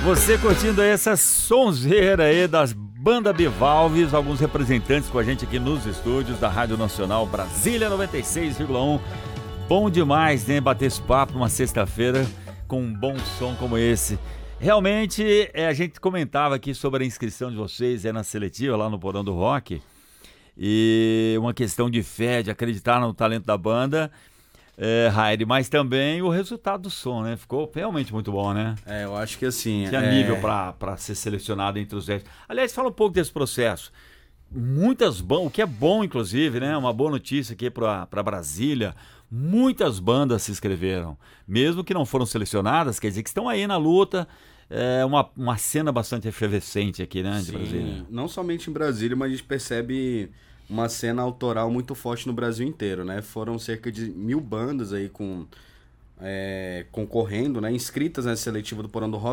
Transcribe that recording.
Você curtindo aí essa sonzeira aí das Banda Bivalves, alguns representantes com a gente aqui nos estúdios da Rádio Nacional Brasília 96,1. Bom demais, né? Bater esse papo numa sexta-feira com um bom som como esse. Realmente, a gente comentava aqui sobre a inscrição de vocês na seletiva, lá no Porão do Rock. E uma questão de fé, de acreditar no talento da banda. Raide, mas também o resultado do som, né? Ficou realmente muito bom, né? Eu acho que assim... Tinha nível para ser selecionado entre os 10. Aliás, fala um pouco desse processo. Muitas bandas, o que é bom, inclusive, né? Uma boa notícia aqui para Brasília. Muitas bandas se inscreveram. Mesmo que não foram selecionadas, quer dizer que estão aí na luta. É uma cena bastante efervescente aqui, né? De Brasília. Não somente em Brasília, mas a gente percebe uma cena autoral muito forte no Brasil inteiro, né? Foram cerca de 1.000 bandas aí concorrendo, né? Inscritas na seletiva do Porão do Rock.